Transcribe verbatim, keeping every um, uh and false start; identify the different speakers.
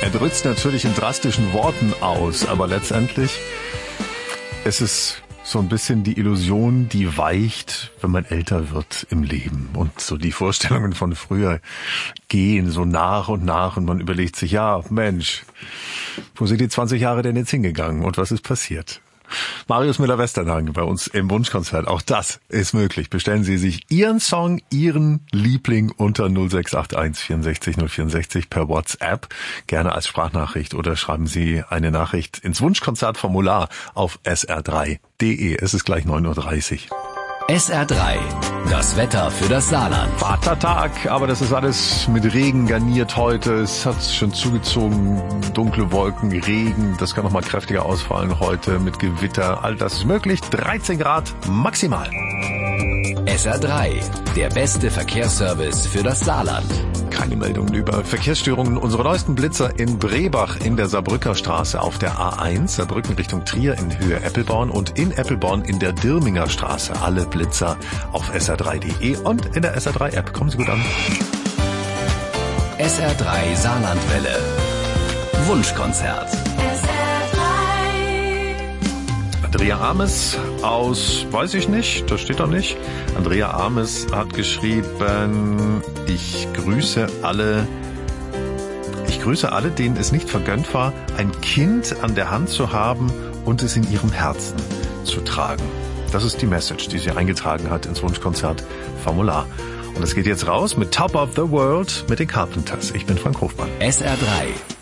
Speaker 1: Er drückt natürlich in drastischen Worten aus, aber letztendlich ist es so ein bisschen die Illusion, die weicht, wenn man älter wird im Leben. Und so die Vorstellungen von früher gehen so nach und nach und man überlegt sich, ja, Mensch, wo sind die zwanzig Jahre denn jetzt hingegangen und was ist passiert? Marius Müller-Westernhagen bei uns im Wunschkonzert. Auch das ist möglich. Bestellen Sie sich Ihren Song, Ihren Liebling unter null sechs acht eins vierundsechzig null vierundsechzig per WhatsApp. Gerne als Sprachnachricht oder schreiben Sie eine Nachricht ins Wunschkonzertformular auf s r drei punkt d e. Es ist gleich neun Uhr dreißig.
Speaker 2: S R drei, das Wetter für das Saarland.
Speaker 1: Vatertag, aber das ist alles mit Regen garniert heute. Es hat schon zugezogen, dunkle Wolken, Regen. Das kann noch mal kräftiger ausfallen heute mit Gewitter. All das ist möglich. dreizehn Grad maximal.
Speaker 2: S R drei, der beste Verkehrsservice für das Saarland.
Speaker 1: Keine Meldungen über Verkehrsstörungen. Unsere neuesten Blitzer in Brebach in der Saarbrücker Straße auf der A eins, Saarbrücken Richtung Trier in Höhe Eppelborn und in Eppelborn in der Dirminger Straße. Alle Blitzer auf s r drei punkt d e und in der S R drei App. Kommen Sie gut an.
Speaker 2: S R drei Saarlandwelle. Wunschkonzert.
Speaker 1: Andrea Ames aus, weiß ich nicht, das steht doch nicht. Andrea Ames hat geschrieben, ich grüße alle, ich grüße alle, denen es nicht vergönnt war, ein Kind an der Hand zu haben und es in ihrem Herzen zu tragen. Das ist die Message, die sie eingetragen hat ins Wunschkonzert-Formular. Und es geht jetzt raus mit Top of the World mit den Carpenters. Ich bin Frank Hofmann.
Speaker 2: S R drei.